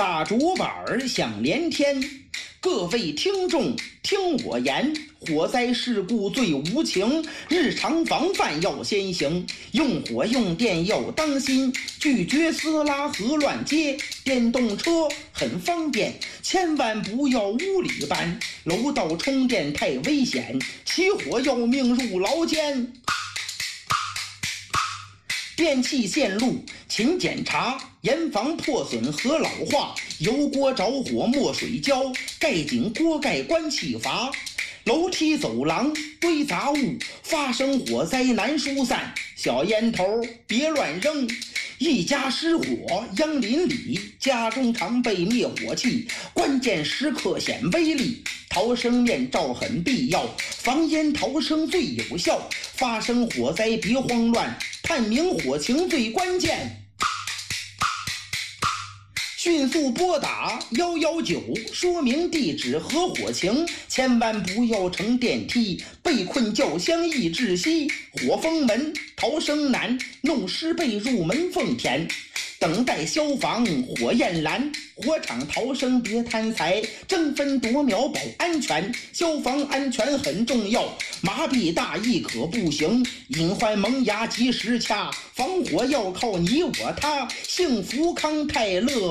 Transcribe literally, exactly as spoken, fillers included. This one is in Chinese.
大竹板儿响连天，各位听众听我言，火灾事故最无情，日常防范要先行，用火用电要当心，拒绝私拉和乱接，电动车很方便，千万不要屋里搬，楼道充电太危险，起火要命入牢监。电器线路勤检查，严防破损和老化，油锅着火没水浇，盖紧锅盖关气阀。楼梯走廊堆杂物，发生火灾难疏散，小烟头别乱扔。一家失火殃邻里，家中常备灭火器，关键时刻显威力。逃生面罩很必要，防烟逃生最有效。发生火灾别慌乱，探明火情最关键。迅速拨打一一九，说明地址和火情，千万不要乘电梯，被困轿厢易窒息。火封门逃生难，弄湿被入门缝填。等待消防火焰蓝，火场逃生别贪财，争分夺秒保安全。消防安全很重要，麻痹大意可不行，隐患萌芽及时掐，防火要靠你我他，幸福康泰乐